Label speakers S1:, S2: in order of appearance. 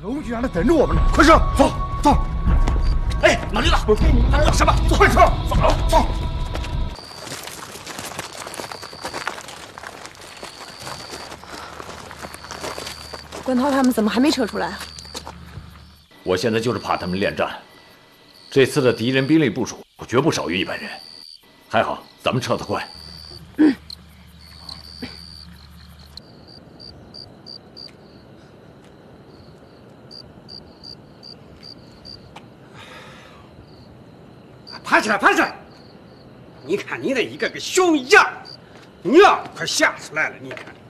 S1: 楼局还在等着我们呢，快上，走走。哎，老李子，还等什么？快上，走走。
S2: 关涛他们怎么还没撤出来啊？
S3: 我现在就是怕他们恋战。这次的敌人兵力部署绝不少于100人，还好咱们撤得快。
S4: 爬起来，爬起来！你看你那一个个熊样，娘快吓出来了！你看。